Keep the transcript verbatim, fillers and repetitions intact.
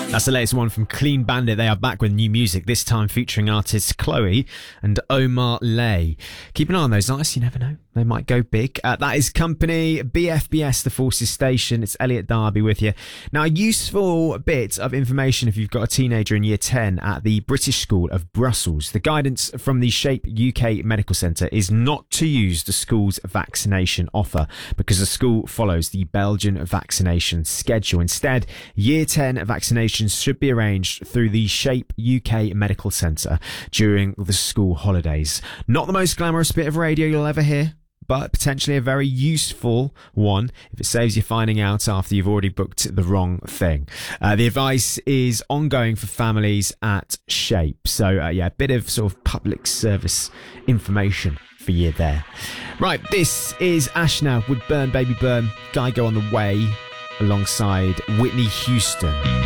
That's the latest one from Clean Bandit. They are back with new music, this time featuring artists Chloe and Omar Lay. Keep an eye on those artists, you never know. They might go big. Uh, that is Company, B F B S, The Forces Station. It's Elliot Darby with you. Now, a useful bit of information if you've got a teenager in year ten at the British School of Brussels. The guidance from the Shape U K Medical Centre is not to use the school's vaccination offer because the school follows the Belgian vaccination schedule. Instead, year ten vaccinations should be arranged through the Shape U K Medical Centre during the school holidays. Not the most glamorous bit of radio you'll ever hear, but potentially a very useful one if it saves you finding out after you've already booked the wrong thing. Uh, the advice is ongoing for families at Shape. So, uh, yeah, a bit of sort of public service information for you there. Right, this is Ashna with Burn Baby Burn. Guy Go on the Way alongside Whitney Houston.